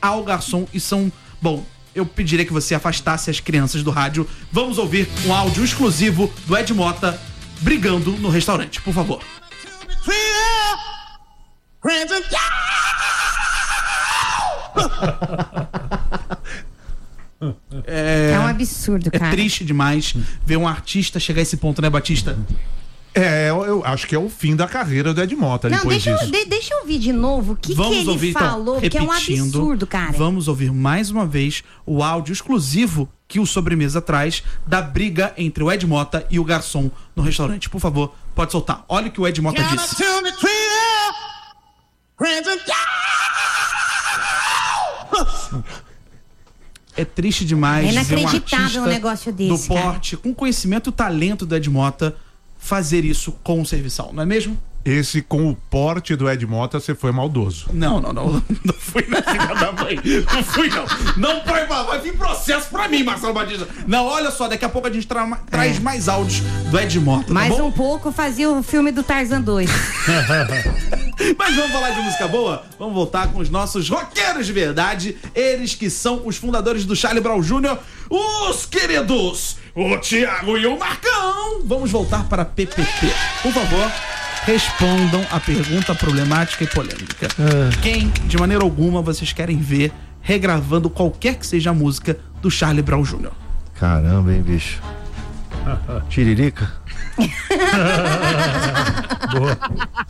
ao garçom e são... Bom, eu pediria que você afastasse as crianças do rádio. Vamos ouvir um áudio exclusivo do Ed Mota brigando no restaurante, por favor. É um absurdo, cara. É triste demais ver um artista chegar a esse ponto, né, Batista? Eu acho que é o fim da carreira do Ed Mota depois disso. Deixa eu ouvir de novo o que ele falou, porque é um absurdo, cara. Vamos ouvir mais uma vez o áudio exclusivo que o Sobremesa traz da briga entre o Ed Mota e o garçom no restaurante. Por favor, pode soltar. Olha o que o Ed Mota disse. É triste demais. É inacreditável ver um um negócio desse, do porte, com conhecimento e talento do Ed Mota, fazer isso com o serviçal, não é mesmo? Esse, com o porte do Ed Mota, você foi maldoso. Não fui na filha da mãe. Não fui, não. Não vai vir processo pra mim, Marcelo Batista. Não, olha só, daqui a pouco a gente traz mais áudios do Ed Mota. Mais tá bom? um pouco fazia o filme do Tarzan 2. Mas vamos falar de música boa? Vamos voltar com os nossos roqueiros de verdade. Eles que são os fundadores do Charlie Brown Jr., os queridos, o Thiago e o Marcão. Vamos voltar para PPP. Por favor, respondam a pergunta problemática e polêmica. Quem, de maneira alguma, vocês querem ver regravando qualquer que seja a música do Charlie Brown Jr.? Caramba, hein, bicho? Tiririca? Boa.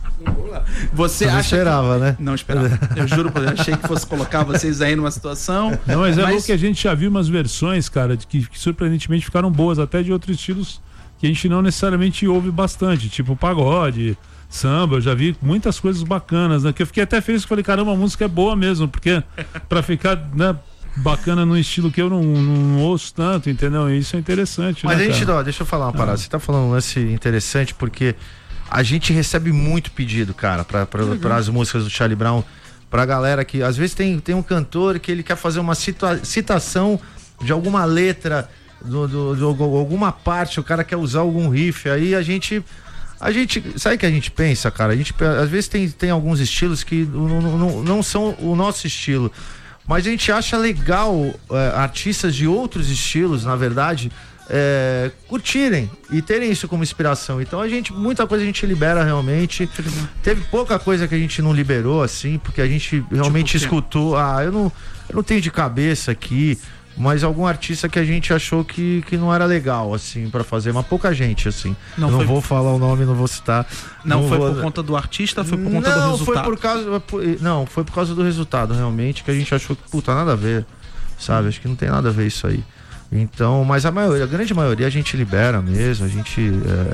Você não acha esperava, que... né? Não esperava. Eu juro pra você, achei que fosse colocar vocês aí numa situação. Não, mas é bom que a gente já viu umas versões, cara, que surpreendentemente ficaram boas, até de outros estilos que a gente não necessariamente ouve bastante, tipo pagode, samba. Eu já vi muitas coisas bacanas, né? Que eu fiquei até feliz, que falei, caramba, a música é boa mesmo, porque pra ficar, né, bacana num estilo que eu não ouço tanto, entendeu? E isso é interessante. Mas né, a gente, cara? deixa eu falar uma parada. Você tá falando um lance interessante, porque a gente recebe muito pedido, cara, para as músicas do Charlie Brown, pra galera que às vezes tem um cantor que ele quer fazer uma citação de alguma letra, de alguma parte, o cara quer usar algum riff, aí a gente sabe o que a gente pensa, cara? A gente às vezes tem alguns estilos que não são o nosso estilo, mas a gente acha legal artistas de outros estilos, na verdade, curtirem e terem isso como inspiração. Então muita coisa a gente libera realmente. Teve pouca coisa que a gente não liberou, assim, porque a gente realmente escutou. Eu não tenho de cabeça aqui, mas algum artista que a gente achou que não era legal, assim, pra fazer, mas pouca gente, assim. Não vou falar o nome, não vou citar. Não foi por conta do artista, foi por conta do resultado? Foi por causa do resultado, realmente, que a gente achou que, puta, nada a ver, sabe? Acho que não tem nada a ver isso aí. Então, mas a grande maioria a gente libera mesmo, a gente,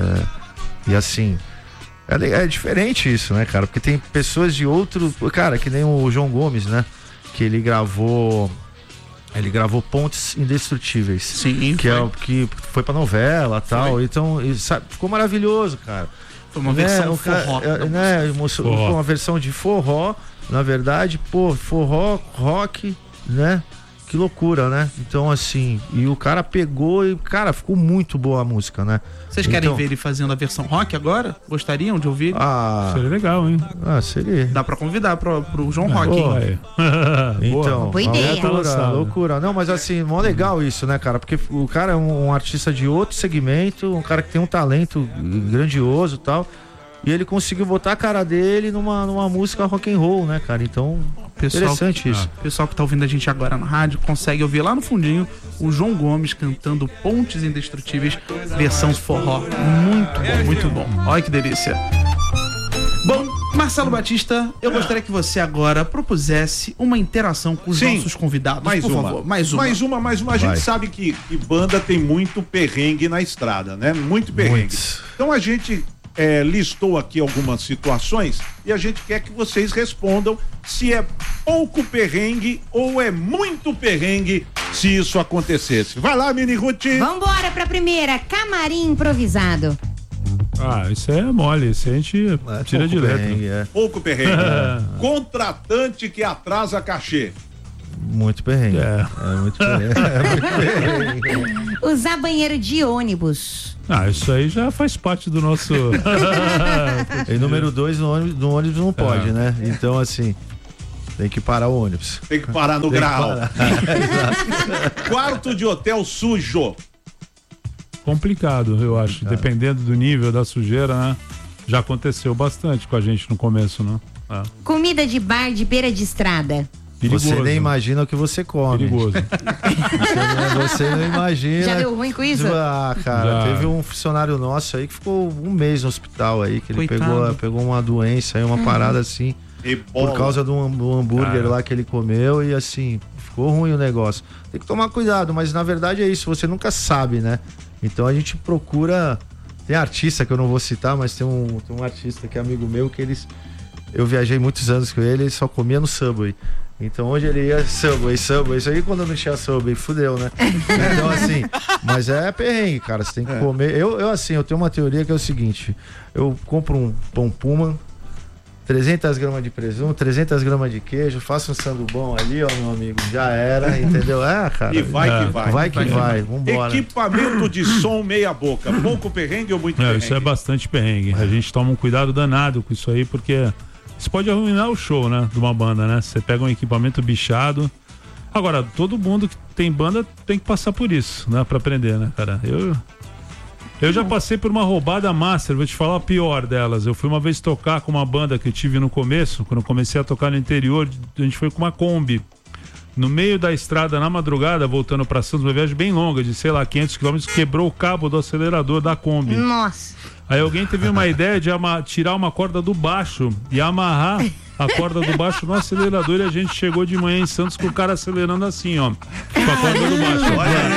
e assim, é diferente isso, né, cara? Porque tem pessoas de outro, cara, que nem o João Gomes, né? Que ele gravou Pontes Indestrutíveis. Sim, que foi pra novela e tal. Então, sabe, ficou maravilhoso, cara. Foi uma versão forró. Foi uma versão de forró, na verdade, forró, rock, né? Que loucura, né? Então, assim, e o cara pegou e, cara, ficou muito boa a música, né? Vocês querem ver ele fazendo a versão rock agora? Gostariam de ouvir? Seria legal, hein? Seria. Dá pra convidar pro João Rock, hein? Então, boa ideia. Loucura. Não, mas assim, mó legal isso, né, cara? Porque o cara é um artista de outro segmento, um cara que tem um talento grandioso e tal. E ele conseguiu botar a cara dele numa música rock and roll, né, cara? Então, interessante isso. O pessoal que tá ouvindo a gente agora na rádio consegue ouvir lá no fundinho o João Gomes cantando Pontes Indestrutíveis, versão forró. Muito bom. Olha que delícia. Bom, Marcelo Batista, eu gostaria que você agora propusesse uma interação com os nossos convidados, por favor. Mais uma. A gente sabe que banda tem muito perrengue na estrada, né? Muito perrengue. Muitos. Então a gente listou aqui algumas situações e a gente quer que vocês respondam se é pouco perrengue ou é muito perrengue se isso acontecesse. Vai lá, Mini Ruth. Vambora pra primeira, camarim improvisado. Isso é mole, isso a gente tira de letra. Pouco perrengue. Contratante que atrasa cachê. Muito perrengue. Muito perrengue. Usar banheiro de ônibus. Isso aí já faz parte do nosso... E número 2, no ônibus não pode, né? Então, assim... Tem que parar o ônibus. Tem que parar no grau. Quarto de hotel sujo. Complicado, eu acho. Dependendo do nível da sujeira, né? Já aconteceu bastante com a gente no começo, né? Comida de bar de beira de estrada. Perigoso. Você nem imagina o que você come. Perigoso. Você não imagina. Já deu ruim com isso? Ah, cara, Já. teve um funcionário nosso aí que ficou um mês no hospital aí, que ele Coitado. pegou uma doença aí, uma parada assim, por causa do hambúrguer lá que ele comeu e assim, ficou ruim o negócio. Tem que tomar cuidado, mas na verdade é isso, você nunca sabe, né? Então a gente procura. Tem artista que eu não vou citar, mas tem um artista que é amigo meu que eu viajei muitos anos com ele só comia no Subway. Então onde ele ia, Subway. Isso aí quando não tinha Subway, fudeu, né? Então assim, mas é perrengue, cara. Você tem que comer. Eu tenho uma teoria que é o seguinte: eu compro um pão Puma, 300 gramas de presunto, 300 gramas de queijo, faço um sandubão ali, ó, meu amigo. Já era, entendeu? Cara. E vai que vai. Vai que vai, vambora. Equipamento de som meia boca. Pouco perrengue ou muito perrengue? Isso é bastante perrengue. A gente toma um cuidado danado com isso aí, porque isso pode arruinar o show, né? De uma banda, né? Você pega um equipamento bichado. Agora, todo mundo que tem banda tem que passar por isso, né? Pra aprender, né, cara? Eu já passei por uma roubada master, vou te falar a pior delas. Eu fui uma vez tocar com uma banda que eu tive no começo, quando eu comecei a tocar no interior, a gente foi com uma Kombi. No meio da estrada, na madrugada, voltando pra Santos, uma viagem bem longa, de 500 quilômetros, quebrou o cabo do acelerador da Kombi. Nossa. Aí alguém teve uma ideia de tirar uma corda do baixo e amarrar a corda do baixo no acelerador, e a gente chegou de manhã em Santos com o cara acelerando assim, ó, com a corda do baixo.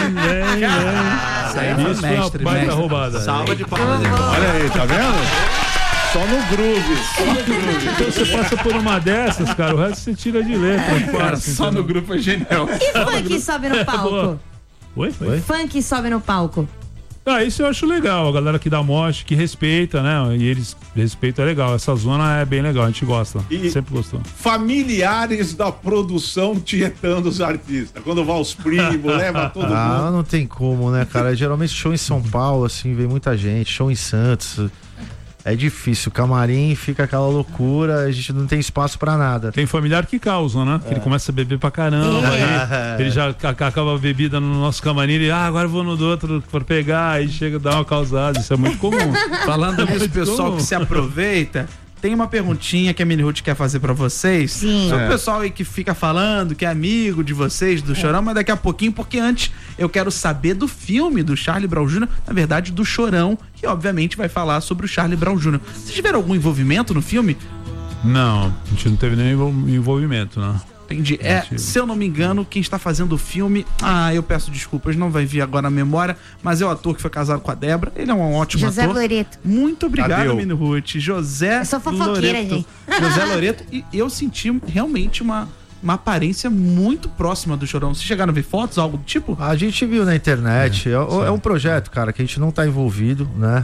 Isso foi uma baita roubada. Salva de palmas. Olha aí, tá vendo? Só no groove. Então você passa por uma dessas, cara, o resto você tira de letra. Fácil, Só no grupo é genial. E funk sobe no palco? Oi? Funk sobe no palco. Isso eu acho legal, a galera que dá moche, que respeita, né? E eles respeitam, é legal. Essa zona é bem legal, a gente gosta. Sempre gostou. Familiares da produção tietando os artistas. Quando vai os primos, leva todo mundo. Não tem como, né, cara? Geralmente show em São Paulo, assim, vem muita gente. Show em Santos. É difícil, o camarim fica aquela loucura, a gente não tem espaço pra nada. Tem familiar que causa, né? Que ele começa a beber pra caramba, aí ele já acaba a bebida no nosso camarim, ele, agora eu vou no do outro pra pegar, aí chega a dar uma causada, isso é muito comum. Falando nisso, pessoal que se aproveita, tem uma perguntinha que a Mini Ruth quer fazer pra vocês. Sim. Sobre o pessoal aí que fica falando que é amigo de vocês, do Chorão, mas daqui a pouquinho, porque antes eu quero saber do filme do Charlie Brown Jr., na verdade do Chorão, que obviamente vai falar sobre o Charlie Brown Jr. Vocês tiveram algum envolvimento no filme? Não, a gente não teve nenhum envolvimento, né? Entendi. Se eu não me engano, quem está fazendo o filme, eu peço desculpas, não vai vir agora a memória, mas é o ator que foi casado com a Débora, ele é um ótimo José ator. Loreto. Muito obrigado, Tadeu. Mini Ruth. José Eu sou fofoqueira, Loreto. gente. José Loreto, e eu senti realmente uma aparência muito próxima do Chorão. Vocês chegaram a ver fotos, algo do tipo? A gente viu na internet, é um projeto, cara, que a gente não tá envolvido, né?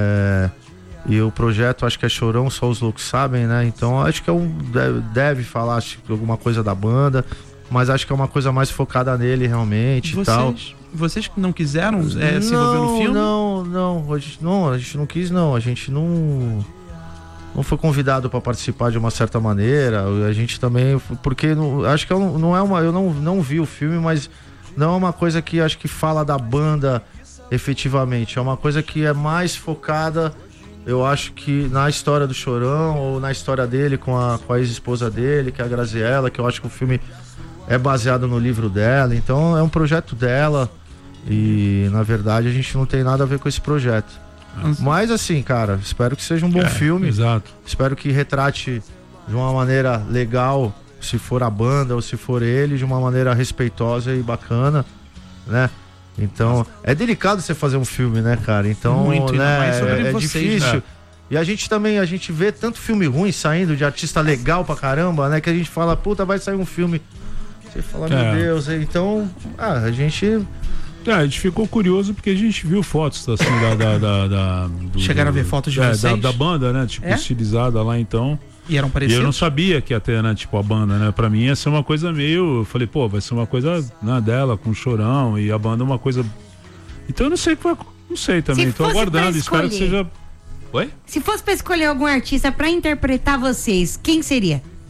E o projeto, acho que é Chorão, só os loucos sabem, né? Então acho que deve falar alguma coisa da banda, mas acho que é uma coisa mais focada nele realmente e tal. Vocês que não quiseram se envolver no filme? Não, a gente não quis, não. A gente não foi convidado para participar de uma certa maneira. A gente também, porque acho que não é uma, eu não vi o filme, mas não é uma coisa que acho que fala da banda efetivamente. É uma coisa que é mais focada, eu acho que na história do Chorão, ou na história dele com a ex-esposa dele, que é a Graziella, que eu acho que o filme é baseado no livro dela. Então é um projeto dela e na verdade a gente não tem nada a ver com esse projeto. Mas assim, cara, espero que seja um bom filme. Exato. Espero que retrate de uma maneira legal, se for a banda ou se for ele, de uma maneira respeitosa e bacana, né? Então, é delicado você fazer um filme, né, cara? Então, muito, né, sobre é vocês, difícil. né? E a gente também, vê tanto filme ruim saindo de artista legal pra caramba, né? Que a gente fala, puta, vai sair um filme. Você fala, meu Deus, então, a gente... A gente ficou curioso porque a gente viu fotos assim Chegaram a ver fotos de vocês? Da banda, né? Tipo, estilizada lá, então. E eram E parecidos? eu não sabia que ia ter, né? Tipo, a banda, né? Pra mim ia ser uma coisa meio... Eu falei, vai ser uma coisa, né, dela, com o Chorão, e a banda uma coisa... Então eu não sei o que vai... Não sei também, tô aguardando, espero que seja... Oi? Se fosse pra escolher algum artista pra interpretar vocês, quem seria?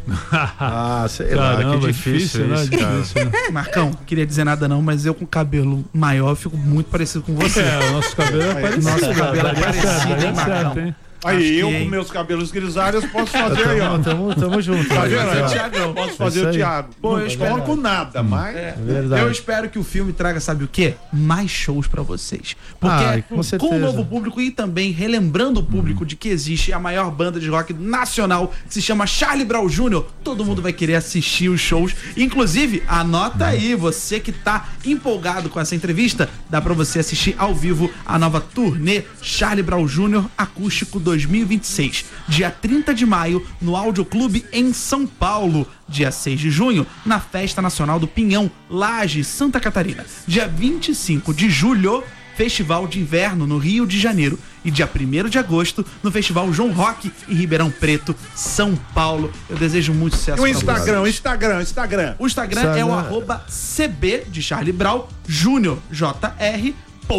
Sei lá, que difícil isso, cara. Marcão, queria dizer nada não, mas eu com cabelo maior fico muito parecido com você. O nosso cabelo é parecido. Nosso cabelo é parecido, hein, Marcão? Aí eu, com meus cabelos grisalhos, posso fazer aí, ó. Tamo junto. Tá vendo? Thiagão. Posso fazer o Thiago. Pô, eu espero com nada, mas... Eu espero que o filme traga, sabe o quê? Mais shows pra vocês. Porque com o novo público e também relembrando o público de que existe a maior banda de rock nacional, que se chama Charlie Brown Jr., todo mundo vai querer assistir os shows. Inclusive, anota aí, você que tá empolgado com essa entrevista, dá pra você assistir ao vivo a nova turnê Charlie Brown Jr. Acústico 2026, dia 30 de maio no Áudio Clube em São Paulo, dia 6 de junho na Festa Nacional do Pinhão, Lages, Santa Catarina, dia 25 de julho Festival de Inverno no Rio de Janeiro e dia 1º de agosto no Festival João Rock em Ribeirão Preto, São Paulo. Eu desejo muito sucesso. O Instagram. O Instagram é o @CB de Charlie Brown Júnior, JR.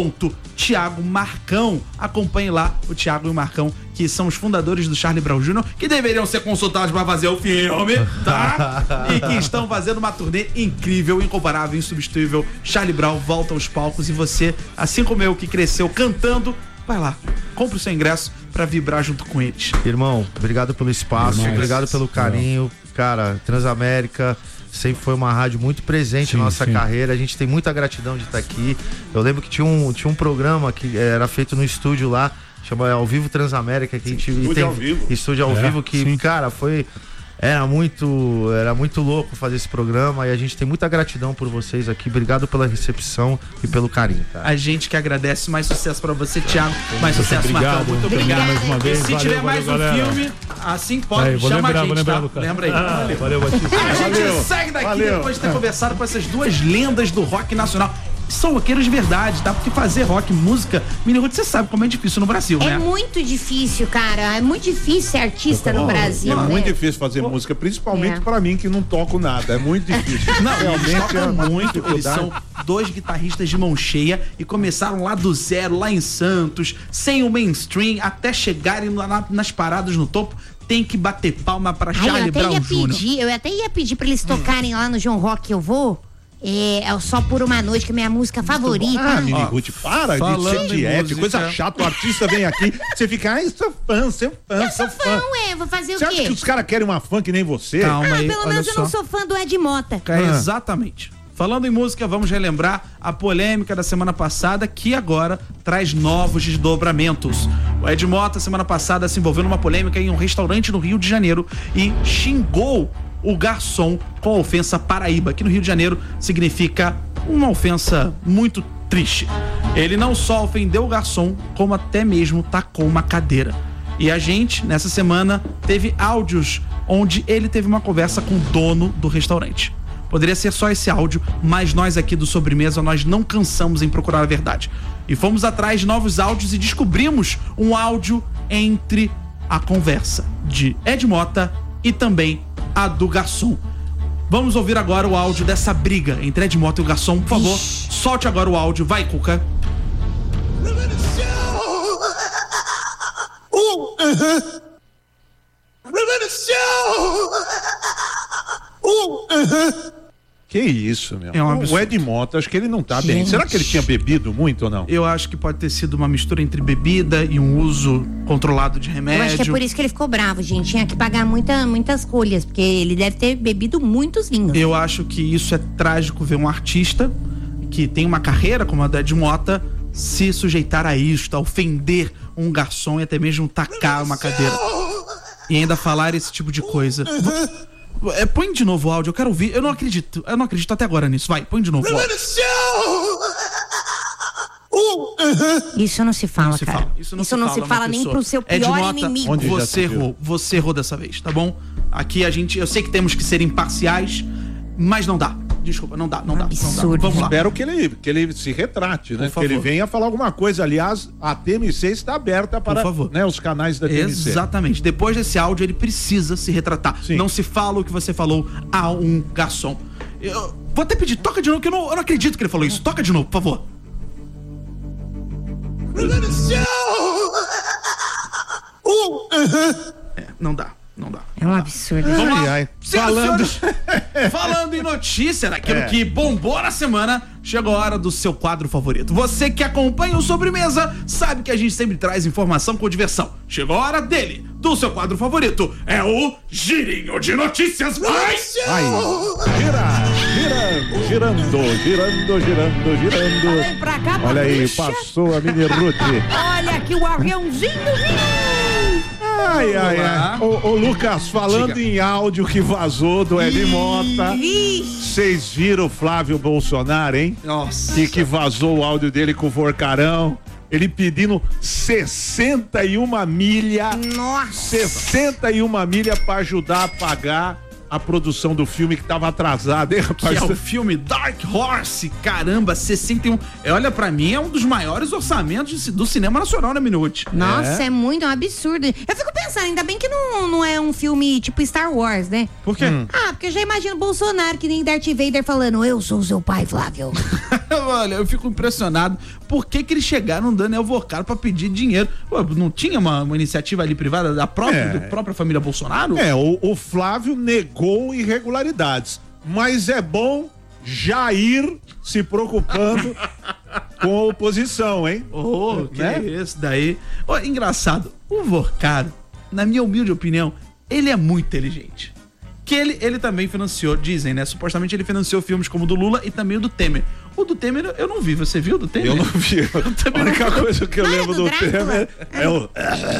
Thiago Marcão. Acompanhe lá o Thiago e o Marcão, que são os fundadores do Charlie Brown Jr., que deveriam ser consultados para fazer o filme, tá? E que estão fazendo uma turnê incrível, incomparável, insubstituível. Charlie Brown volta aos palcos e você, assim como eu, que cresceu cantando, vai lá, compra o seu ingresso para vibrar junto com eles. Irmão, obrigado pelo espaço, obrigado pelo carinho. Cara, Transamérica sempre foi uma rádio muito presente na nossa carreira. A gente tem muita gratidão de estar aqui. Eu lembro que tinha um programa que era feito no estúdio lá, chama Ao Vivo Transamérica, que a gente estúdio ao vivo que, cara, era muito louco fazer esse programa e a gente tem muita gratidão por vocês aqui. Obrigado pela recepção e pelo carinho, cara. A gente que agradece. Mais sucesso pra você, Thiago. Mais sucesso, Marcão. Muito obrigado. Mais uma vez. E se tiver mais um filme, assim pode, chama a gente, tá? Lembra aí. Valeu, Batista. A gente segue daqui depois de ter conversado com essas duas lendas do rock nacional. São roqueiros de verdade, tá? Porque fazer rock, música, Mini Ruth, você sabe como é difícil no Brasil, né? É muito difícil, cara. É muito difícil ser artista no Brasil. É muito difícil fazer música, principalmente pra mim que não toco nada. É muito difícil. Não, realmente é muito. Eles são dois guitarristas de mão cheia e começaram lá do zero, lá em Santos, sem o mainstream, até chegarem nas paradas no topo. Tem que bater palma pra Charlie Brown Jr. Eu até ia pedir pra eles tocarem lá no João Rock que eu vou. É Só por uma Noite, que é minha música favorita. Mini Ruth, para de ser diético, coisa chata. O artista vem aqui, você fica, sou fã. Vou fazer o quê? Você acha que os caras querem uma fã que nem você? Calma aí, pelo menos eu não sou fã do Ed Mota. Exatamente. Falando em música, vamos relembrar a polêmica da semana passada, que agora traz novos desdobramentos. O Ed Mota, semana passada, se envolveu numa polêmica em um restaurante no Rio de Janeiro e xingou o garçom com a ofensa Paraíba, que no Rio de Janeiro significa uma ofensa muito triste. Ele não só ofendeu o garçom, como até mesmo tacou uma cadeira. E a gente, nessa semana, teve áudios onde ele teve uma conversa com o dono do restaurante. Poderia ser só esse áudio, mas nós aqui do Sobremesa, nós não cansamos em procurar a verdade. E fomos atrás de novos áudios e descobrimos um áudio entre a conversa de Ed Mota e também a do garçom. Vamos ouvir agora o áudio dessa briga entre Ed Mota e o garçom. Por favor, solte agora o áudio. Vai, Cuca. Que isso, meu. É um absurdo. O Ed Mota, acho que ele não tá bem. Será que ele tinha bebido muito ou não? Eu acho que pode ter sido uma mistura entre bebida e um uso controlado de remédio. Eu acho que é por isso que ele ficou bravo, gente. Tinha que pagar muitas colhas, porque ele deve ter bebido muitos vinhos. Eu acho que isso é trágico ver um artista que tem uma carreira como a da Ed Mota se sujeitar a isto, a ofender um garçom e até mesmo tacar uma cadeira. E ainda falar esse tipo de coisa. Põe de novo o áudio, eu quero ouvir. Eu não acredito até agora nisso. Vai, põe de novo o áudio. Isso não se fala, cara. Isso não se fala nem pro seu pior inimigo. Você errou dessa vez, tá bom? Aqui eu sei que temos que ser imparciais, mas não dá. Desculpa, não dá. Absurdo. Vamos lá. Espero que ele se retrate, né? Que ele venha falar alguma coisa. Aliás, a TMC está aberta para, né, os canais da TMC. Exatamente. Depois desse áudio, ele precisa se retratar. Sim. Não se fala o que você falou a um garçom. Eu vou até pedir, toca de novo, que eu não acredito que ele falou isso. Toca de novo, por favor. Não dá. É um absurdo. Vamos lá. Falando... Falando em notícia, daquilo que bombou na semana, chegou a hora do seu quadro favorito. Você que acompanha o Sobremesa sabe que a gente sempre traz informação com diversão. Chegou a hora dele, do seu quadro favorito. É o Girinho de Notícias Mais. Girando. Vem pra cá, Olha aí, Patrícia. passou a Mini Ruth. Olha aqui o aviãozinho vindo. Ai. Ô, Lucas, falando Diga. em áudio que vazou do Ed Mota, vocês viram o Flávio Bolsonaro, hein? Nossa. Que vazou o áudio dele com o Forcarão. Ele pedindo 61 milha. Nossa. 61 milha pra ajudar a pagar a produção do filme que tava atrasado, hein, Que rapaz? é o filme Dark Horse. Caramba, 61. Olha, pra mim é um dos maiores orçamentos do cinema nacional, né, Minuti? Nossa, é muito um absurdo. Eu fico pensando, ainda bem que não é um filme tipo Star Wars, né? Por quê? Ah, porque eu já imagino o Bolsonaro que nem Darth Vader falando, eu sou seu pai, Flávio. Olha, eu fico impressionado. Por que eles chegaram no Daniel Vorcaro pra pedir dinheiro? Pô, não tinha uma iniciativa ali privada da própria família Bolsonaro? O Flávio negou irregularidades, mas é bom Jair se preocupando com a oposição, hein? Que isso daí. Engraçado, o Vorcaro, na minha humilde opinião, ele é muito inteligente. Que ele também financiou, dizem, né? Supostamente ele financiou filmes como o do Lula e também o do Temer. O do Temer eu não vi, você viu o do Temer? Eu não vi. A única coisa que eu Não é lembro do do Drácula? Temer é o...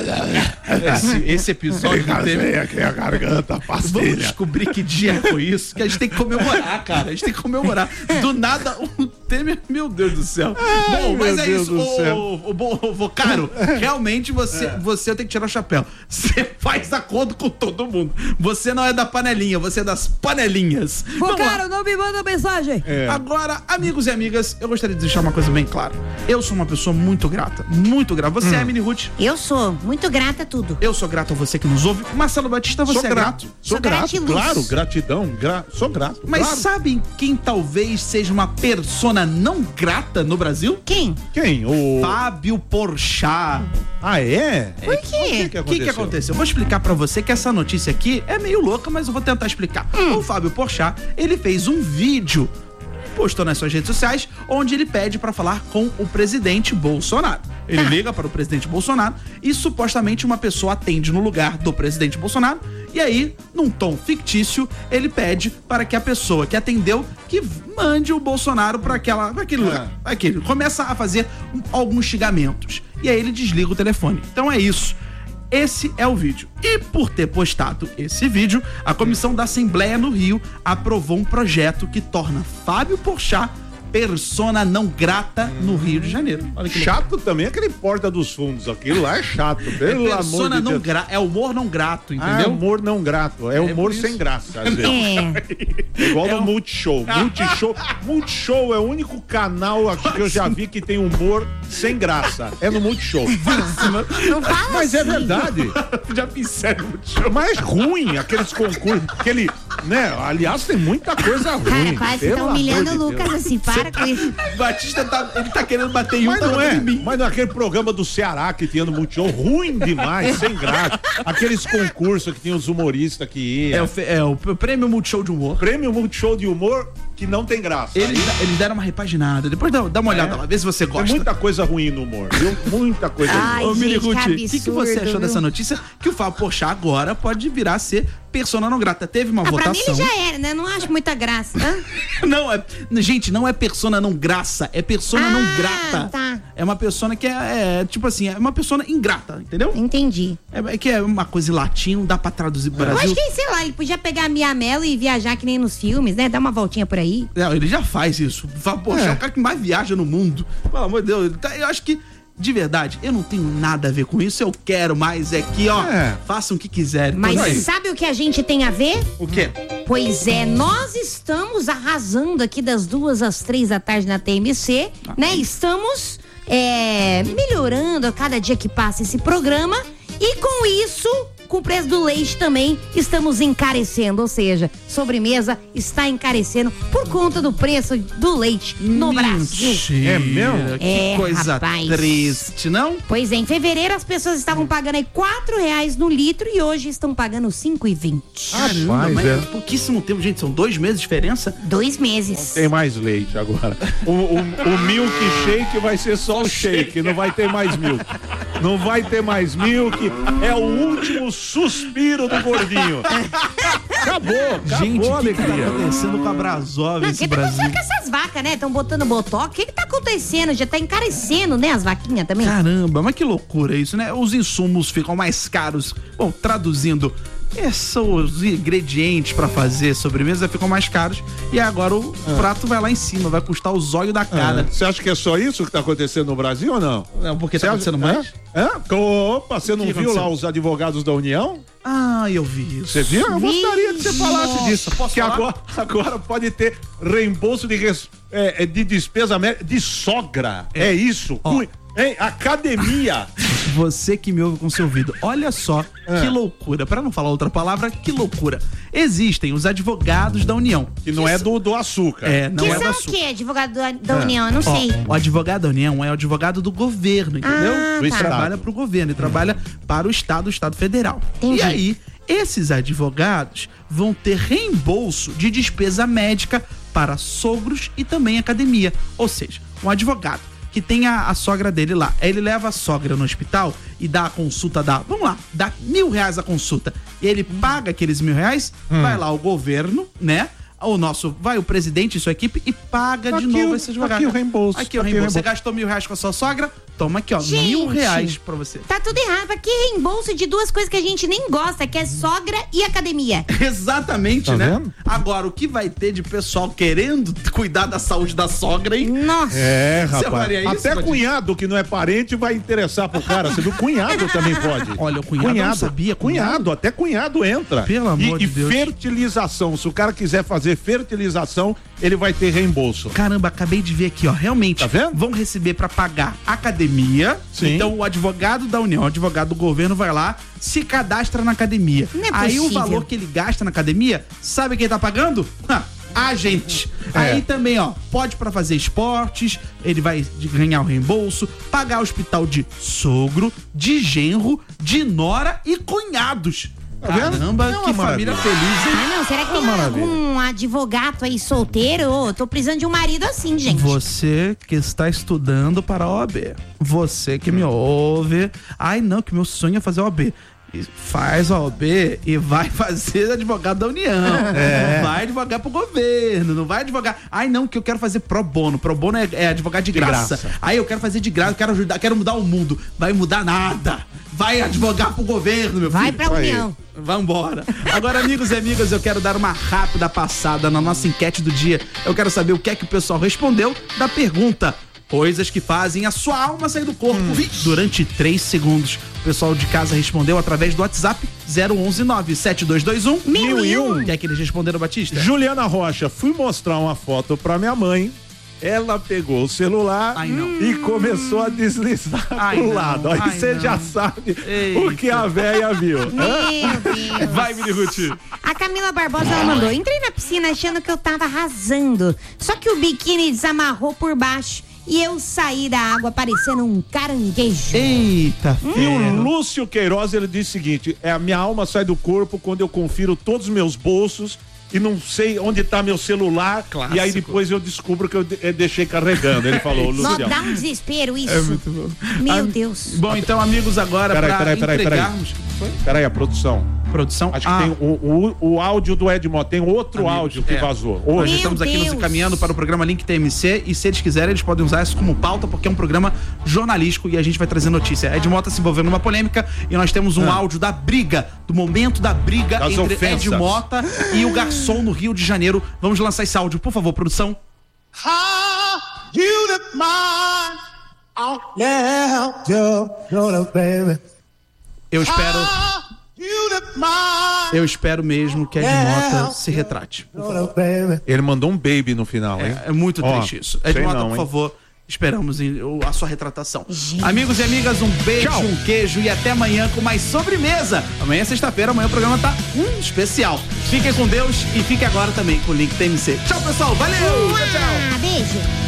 Esse episódio do Temer. aqui a garganta, a Vamos pastilha. descobrir que dia foi isso, que a gente tem que comemorar, cara. A gente tem que comemorar. Do nada, o Temer, meu Deus do céu. Bom, mas meu é Deus isso. do céu. O Vocaro, realmente você tem que tirar o chapéu. Você faz acordo com todo mundo. Você não é da panelinha, você é das panelinhas. Pô, Vamos lá. cara, não me manda mensagem. Agora, amigos e amigas, eu gostaria de deixar uma coisa bem clara. Eu sou uma pessoa muito grata. Muito grata. Você é, Mini Ruth? Eu sou muito grata a tudo. Eu sou grato a você que nos ouve. Marcelo Batista, você é grato? Sou gratiluz. Claro, gratidão, sou grato. Mas claro. sabem quem talvez seja uma persona não grata no Brasil? Quem? Quem? O... Fábio Porchat. Ah, é? Por quê? O que aconteceu? Eu vou explicar pra você que essa notícia aqui é meio louca, mas eu vou tentar explicar. O Fábio Porchat, ele fez um vídeo, postou nas suas redes sociais, onde ele pede pra falar com o presidente Bolsonaro. Ele liga para o presidente Bolsonaro e supostamente uma pessoa atende no lugar do presidente Bolsonaro. E aí, num tom fictício, ele pede para que a pessoa que atendeu que mande o Bolsonaro para aquele lugar. Aquele. Começa a fazer alguns xingamentos. E aí ele desliga o telefone. Então é isso. Esse é o vídeo. E por ter postado esse vídeo, a Comissão da Assembleia no Rio aprovou um projeto que torna Fábio Porchat persona não grata no Rio de Janeiro. Olha que Chato também aquele Porta dos Fundos. Aquilo lá é chato, pelo amor persona de não Deus. grata, é humor não grato, Ah, entendeu? humor não grato. É humor por sem isso. graça, às vezes. Igual no Multishow. Multishow é o único canal aqui que eu já vi que tem humor sem graça. É no Multishow. Não fala Mas é assim. verdade. Já pensei muito show. Mas ruim, aqueles concursos. Aquele, né? Aliás, tem muita coisa ruim. Cara, quase pelo tá amor humilhando de o Lucas Deus. assim, para com isso. Batista ele tá querendo bater em um, Mas tá não batendo é, em mim. mas não é aquele programa do Ceará que tinha no Multishow, ruim demais, sem graça. Aqueles concursos que tinha os humoristas que iam. É o prêmio Multishow de humor. Prêmio Multishow de humor que não tem graça. Eles deram uma repaginada. Depois dá uma olhada lá, vê se você Tem gosta. muita coisa ruim no humor, viu? Muita coisa Ai, ruim. Ô, Mini gente, Ruth, que o que você absurdo, achou dessa viu? notícia? Que o Fábio Porchat agora pode virar a ser persona não grata. Teve uma Pra mim votação. ele já era, né? Não acho muita graça. Hã? Não, gente, não é persona não graça, é persona não grata. Tá. É uma persona que tipo assim, é uma persona ingrata, entendeu? Entendi. É que é uma coisa em latim, não dá pra traduzir pro Eu Brasil. acho que, sei lá, ele podia pegar a Mia Mello e viajar que nem nos filmes, né? Dar uma voltinha por aí. Não, ele já faz isso. O Fábio Porchat é o cara que mais viaja no mundo. Pelo amor de Deus, eu acho que, de verdade, eu não tenho nada a ver com isso. Eu quero mais que, ó, façam o que quiserem. Mas Tô nem aí. sabe o que a gente tem a ver? O quê? Pois é, nós estamos arrasando aqui das 2 às 3 da tarde na TMC, né? Estamos melhorando a cada dia que passa esse programa e com isso com o preço do leite também estamos encarecendo, ou seja, sobremesa está encarecendo por conta do preço do leite no Brasil. Mentira, É mesmo? Que coisa rapaz. triste, não? Pois é, em fevereiro as pessoas estavam pagando aí R$4 no litro e hoje estão pagando R$5,20. Caramba, Rapaz, mas é. pouquíssimo tempo, gente, são 2 meses de diferença? 2 meses. Tem mais leite agora. O milkshake vai ser só o shake, não vai ter mais milk. Não vai ter mais milk. É o último suspiro do gordinho. Acabou Gente, a o que tá alegria. acontecendo com a Brasov, Não, o esse que tá Brasil? acontecendo com essas vacas, né? Estão botando botox. O que tá acontecendo? Já tá encarecendo, né? As vaquinhas também. Caramba, mas que loucura isso, né? Os insumos ficam mais caros. Bom, traduzindo, são os ingredientes pra fazer sobremesa ficam mais caros e agora o prato vai lá em cima, vai custar o zóio da cara. Você acha que é só isso que tá acontecendo no Brasil ou não? Não, porque tá acontecendo mais? Opa, você não que viu aconteceu? lá os advogados da União? Ah, eu vi isso. Você viu? Eu gostaria que você falasse Nossa, disso. posso Que falar? agora pode ter reembolso de despesa de sogra. É isso. Ó. Hein? Academia. Você que me ouve com seu ouvido, olha só que loucura. Pra não falar outra palavra, que loucura. Existem os advogados da União. Que não é do açúcar. Não Que é do são o açúcar. quê? Advogado da União? Eu não sei. O advogado da União é o advogado do governo, entendeu? Ah, Ele tá. trabalha pro governo, ele trabalha para o Estado Federal. Entendi. E aí, esses advogados vão ter reembolso de despesa médica para sogros e também academia. Ou seja, um advogado que tem a sogra dele lá, ele leva a sogra no hospital e dá a consulta, dá R$1.000 a consulta. E ele paga aqueles R$1.000, vai lá o governo, né? Vai o presidente e sua equipe e paga de novo esse advogado. Aqui o reembolso. Aqui o reembolso. Você gastou R$1.000 com a sua sogra? Toma aqui, ó, Gente. R$1.000 pra você. Tá tudo errado. Aqui é reembolso de duas coisas que a gente nem gosta, que é sogra e academia. Exatamente, Tá né? vendo? Agora, o que vai ter de pessoal querendo cuidar da saúde da sogra, hein? Nossa. É, Você rapaz. faria isso, Até Batista? cunhado que não é parente vai interessar pro cara. Você viu? Cunhado também pode. Olha, o cunhado eu não sabia, Cunhado, até cunhado entra. Pelo amor de Deus. E fertilização. Se o cara quiser fazer fertilização, ele vai ter reembolso. Caramba, acabei de ver aqui, ó. Realmente, Tá vendo? vão receber pra pagar academia. Sim. Então, o advogado da União, o advogado do governo vai lá, se cadastra na academia. Não é Aí o possível. valor que ele gasta na academia, sabe quem tá pagando? A gente. Aí também, ó, pode pra fazer esportes, ele vai ganhar o reembolso, pagar hospital de sogro, de genro, de nora e cunhados. Tá vendo? Caramba, É uma que família maravilha. feliz, hein? Ah, não. Será que tem maravilha. algum advogado aí solteiro? Ô, tô precisando de um marido assim, gente. Você que está estudando para a OAB. Você que me ouve. Ai, não, que meu sonho é fazer OAB. E faz a OAB e vai fazer advogado da União. Não vai advogar pro governo, não vai advogar. Ai, não, que eu quero fazer pro bono. Pro bono é advogar de graça. Aí eu quero fazer de graça, eu quero ajudar, quero mudar o mundo. Vai mudar nada. Vai advogar pro governo, meu filho. Vai pra União. Vambora. Agora, amigos e amigas, eu quero dar uma rápida passada na nossa enquete do dia. Eu quero saber o que é que o pessoal respondeu da pergunta: coisas que fazem a sua alma sair do corpo. Durante 3 segundos. O pessoal de casa respondeu através do WhatsApp 011-97221-1001. Quer que eles responderam, Batista? Juliana Rocha, fui mostrar uma foto pra minha mãe. Ela pegou o celular Ai, não. e começou a deslizar Ai, pro não. lado. Aí Ai, você não. já sabe Eita. o que a véia viu. Meu Deus. Vai, Mini Ruth. A Camila Barbosa, ela mandou: entrei na piscina achando que eu tava arrasando. Só que o biquíni desamarrou por baixo e eu saí da água parecendo um caranguejo. Eita, E o Lúcio Queiroz, ele disse o seguinte: a minha alma sai do corpo quando eu confiro todos os meus bolsos e não sei onde tá meu celular. Clássico. E aí depois eu descubro que eu deixei carregando. Ele falou, Nossa, Luciano. dá um desespero isso. É muito bom. Meu Deus. Bom, então, amigos, agora pra entregarmos... Peraí, a produção. Produção? Acho que tem o áudio do Edmond, tem outro Amigos, áudio que vazou. Nós Meu estamos aqui nos Deus. encaminhando para o programa Link TMC e se eles quiserem, eles podem usar isso como pauta, porque é um programa jornalístico e a gente vai trazer notícia. Ed Mota se envolveu numa polêmica e nós temos um áudio da briga, do momento da briga Das entre ofensas. Ed Mota e o garçom no Rio de Janeiro. Vamos lançar esse áudio, por favor, produção. Eu espero mesmo que Ed Mota se retrate. Ele mandou um baby no final, hein? É muito Ó, triste isso. Ed sei Mota, não, por hein? favor, esperamos a sua retratação. Amigos e amigas, um beijo, um queijo e até amanhã com mais sobremesa. Amanhã é sexta-feira, amanhã o programa tá especial. Fiquem com Deus e fique agora também com o link TMC. Tchau, pessoal. Valeu! Tchau. Beijo.